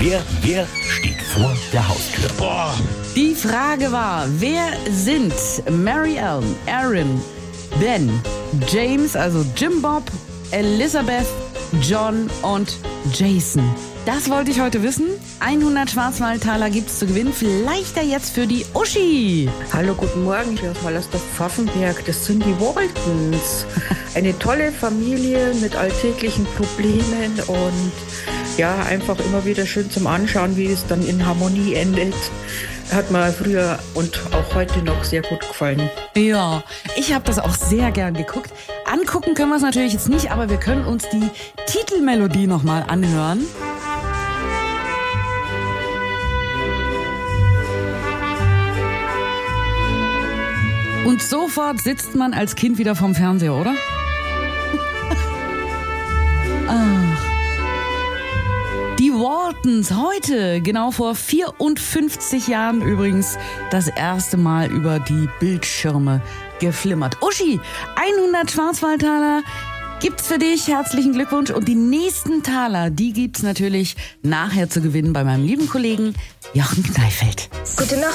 Wer steht vor der Haustür? Boah. Die Frage war, wer sind Mary Ellen, Aaron, Ben, James, also Jim Bob, Elizabeth, John und Jason? Das wollte ich heute wissen. 100 Schwarzwaldtaler gibt's zu gewinnen. Vielleicht ja jetzt für die Uschi. Hallo, guten Morgen, hier aus Wallersdorf-Pfaffenberg. Das sind die Waltons. Eine tolle Familie mit alltäglichen Problemen und ja, einfach immer wieder schön zum Anschauen, wie es dann in Harmonie endet. Hat mir früher und auch heute noch sehr gut gefallen. Ja, ich habe das auch sehr gern geguckt. Angucken können wir es natürlich jetzt nicht, aber wir können uns die Titelmelodie nochmal anhören. Und sofort sitzt man als Kind wieder vorm Fernseher, oder? Die Waltons, heute, genau vor 54 Jahren übrigens, das erste Mal über die Bildschirme geflimmert. Uschi, 100 Schwarzwaldtaler gibt's für dich. Herzlichen Glückwunsch. Und die nächsten Taler, die gibt's natürlich nachher zu gewinnen bei meinem lieben Kollegen Jochen Kneifeld. Gute Nacht.